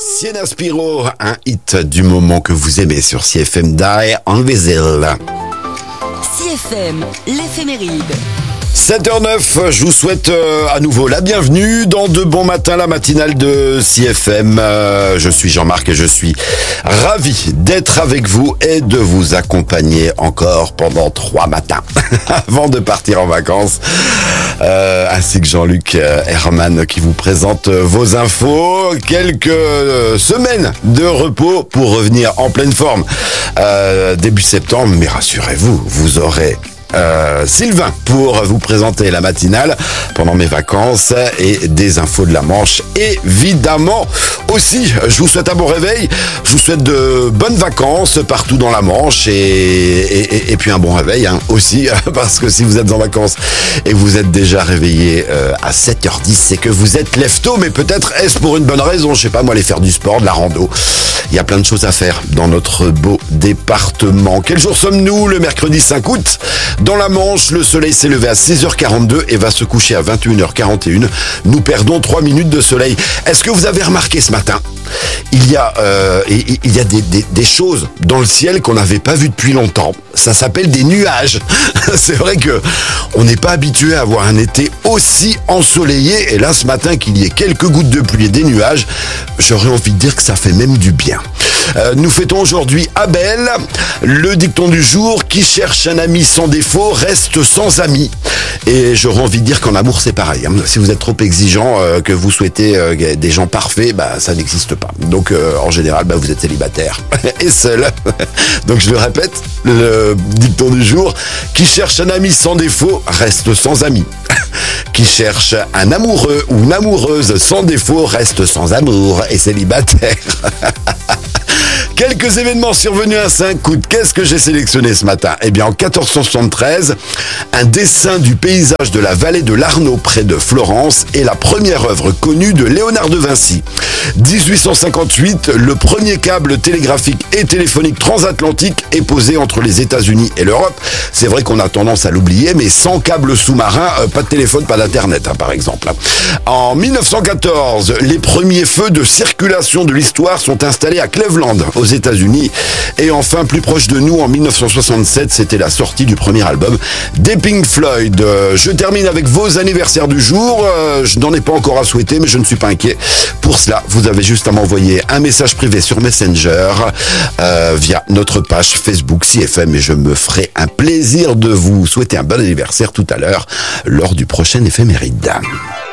Sienna Spiro, un hit du moment que vous aimez sur CFM Die en Vézel. CFM, l'éphéméride. 7h09, je vous souhaite à nouveau la bienvenue dans De Bon Matin, la matinale de CFM. Je suis Jean-Marc et je suis ravi d'être avec vous et de vous accompagner encore pendant 3 matins avant de partir en vacances. Ainsi que Jean-Luc Herman qui vous présente vos infos. Quelques semaines de repos pour revenir en pleine forme début septembre. Mais rassurez-vous, vous aurez Sylvain pour vous présenter la matinale pendant mes vacances et des infos de la Manche évidemment aussi. Je vous souhaite un bon réveil, je vous souhaite de bonnes vacances partout dans la Manche et puis un bon réveil aussi, parce que si vous êtes en vacances et vous êtes déjà réveillé à 7h10, c'est que vous êtes lève-tôt, mais peut-être est-ce pour une bonne raison, je sais pas moi, aller faire du sport, de la rando. Il y a plein de choses à faire dans notre beau département. Quel jour sommes-nous? Le mercredi 5 août. Dans la Manche, le soleil s'est levé à 6h42 et va se coucher à 21h41. Nous perdons 3 minutes de soleil. Est-ce que vous avez remarqué ce matin? Il y a des choses dans le ciel qu'on n'avait pas vues depuis longtemps. Ça s'appelle des nuages. C'est vrai que on n'est pas habitué à avoir un été aussi ensoleillé. Et là, ce matin, qu'il y ait quelques gouttes de pluie et des nuages, j'aurais envie de dire que ça fait même du bien. Nous fêtons aujourd'hui Abel. Le dicton du jour: qui cherche un ami sans défaut reste sans ami. Et j'aurais envie de dire qu'en amour c'est pareil. Si vous êtes trop exigeant, que vous souhaitez des gens parfaits, ça n'existe pas. Donc en général, vous êtes célibataire et seul. Donc je le répète, le dicton du jour: qui cherche un ami sans défaut reste sans ami. Qui cherche un amoureux ou une amoureuse sans défaut reste sans amour et célibataire. Quelques événements survenus à 5 août. Qu'est-ce que j'ai sélectionné ce matin? Eh bien, en 1473, un dessin du paysage de la vallée de l'Arno près de Florence est la première œuvre connue de Léonard de Vinci. 1858, le premier câble télégraphique et téléphonique transatlantique est posé entre les États-Unis et l'Europe. C'est vrai qu'on a tendance à l'oublier, mais sans câble sous-marin, pas de téléphone, pas d'internet, par exemple. En 1914, les premiers feux de circulation de l'histoire sont installés à Cleveland, aux États-Unis. Et enfin, plus proche de nous, en 1967, c'était la sortie du premier album des Pink Floyd. Je termine avec vos anniversaires du jour. Je n'en ai pas encore à souhaiter, mais je ne suis pas inquiet. Pour cela, vous avez juste à m'envoyer un message privé sur Messenger via notre page Facebook CFM et je me ferai un plaisir de vous souhaiter un bon anniversaire tout à l'heure lors du prochain éphéméride.